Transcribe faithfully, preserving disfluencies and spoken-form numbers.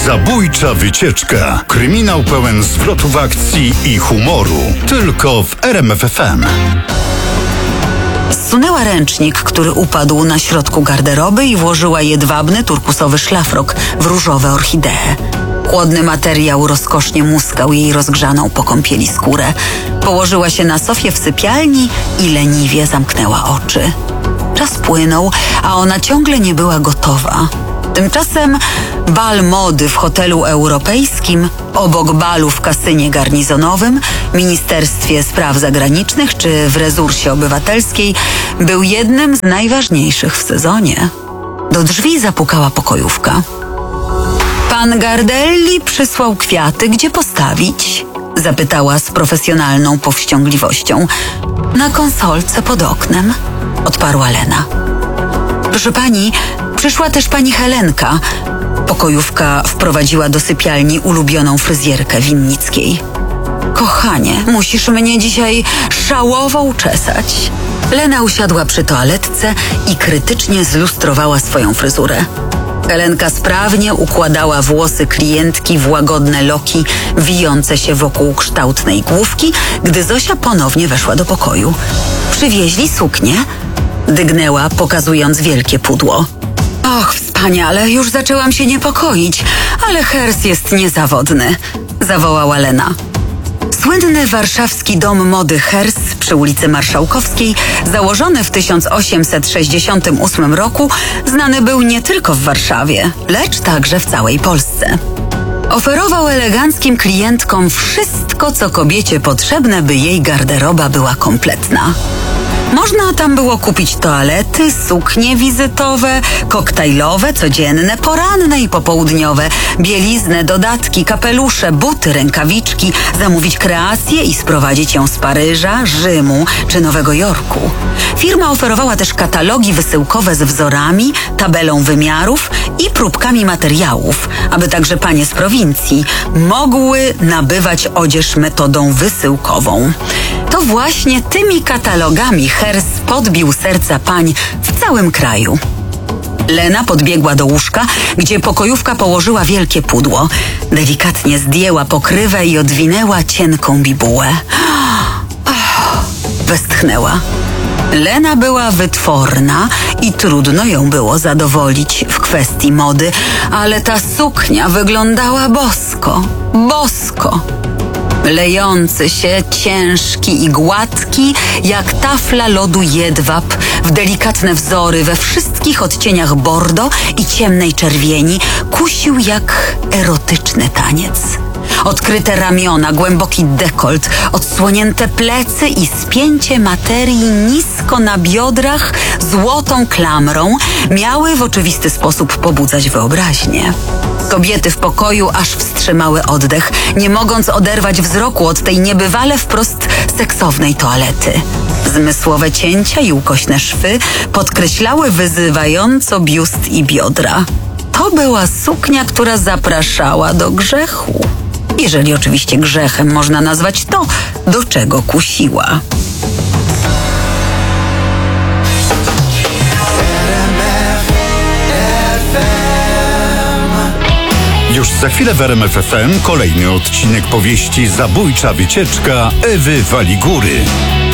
Zabójcza wycieczka. Kryminał pełen zwrotów akcji i humoru. Tylko w R M F F M. Zsunęła ręcznik, który upadł na środku garderoby i włożyła jedwabny turkusowy szlafrok w różowe orchidee. Chłodny materiał rozkosznie muskał jej rozgrzaną po kąpieli skórę. Położyła się na sofie w sypialni i leniwie zamknęła oczy. Czas płynął, a ona ciągle nie była gotowa. Tymczasem bal mody w hotelu europejskim, obok balu w kasynie garnizonowym, Ministerstwie Spraw Zagranicznych czy w Resursie Obywatelskiej był jednym z najważniejszych w sezonie. Do drzwi zapukała pokojówka. Pan Gardelli przysłał kwiaty, gdzie postawić? Zapytała z profesjonalną powściągliwością. Na konsolce pod oknem, odparła Lena. Proszę pani, przyszła też pani Helenka. Pokojówka wprowadziła do sypialni ulubioną fryzjerkę Winnickiej. Kochanie, musisz mnie dzisiaj szałowo uczesać. Lena usiadła przy toaletce i krytycznie zlustrowała swoją fryzurę. Helenka sprawnie układała włosy klientki w łagodne loki wijące się wokół kształtnej główki, gdy Zosia ponownie weszła do pokoju. Przywieźli suknię? Dygnęła, pokazując wielkie pudło. Och, wspaniale, już zaczęłam się niepokoić, ale Hers jest niezawodny, zawołała Lena. Słynny warszawski dom mody Hers przy ulicy Marszałkowskiej, założony w tysiąc osiemset sześćdziesiątym ósmym roku, znany był nie tylko w Warszawie, lecz także w całej Polsce. Oferował eleganckim klientkom wszystko, co kobiecie potrzebne, by jej garderoba była kompletna. Można tam było kupić toalety, suknie wizytowe, koktajlowe, codzienne, poranne i popołudniowe, bieliznę, dodatki, kapelusze, buty, rękawiczki, zamówić kreację i sprowadzić ją z Paryża, Rzymu czy Nowego Jorku. Firma oferowała też katalogi wysyłkowe z wzorami, tabelą wymiarów i próbkami materiałów, aby także panie z prowincji mogły nabywać odzież metodą wysyłkową. To właśnie tymi katalogami Hers podbił serca pań w całym kraju. Lena podbiegła do łóżka, gdzie pokojówka położyła wielkie pudło. Delikatnie zdjęła pokrywę i odwinęła cienką bibułę. Oh, westchnęła. Lena była wytworna i trudno ją było zadowolić w kwestii mody, ale ta suknia wyglądała bosko, bosko. Lejący się, ciężki i gładki, jak tafla lodu jedwab, w delikatne wzory we wszystkich odcieniach bordo i ciemnej czerwieni, kusił jak erotyczny taniec. Odkryte ramiona, głęboki dekolt, odsłonięte plecy i spięcie materii nisko na biodrach złotą klamrą miały w oczywisty sposób pobudzać wyobraźnię. Kobiety w pokoju aż wstrzymały oddech, nie mogąc oderwać wzroku od tej niebywale wprost seksownej toalety. Zmysłowe cięcia i ukośne szwy podkreślały wyzywająco biust i biodra. To była suknia, która zapraszała do grzechu. Jeżeli oczywiście grzechem można nazwać to, do czego kusiła. Już za chwilę w R M F F M kolejny odcinek powieści Zabójcza wycieczka Ewy Waligury.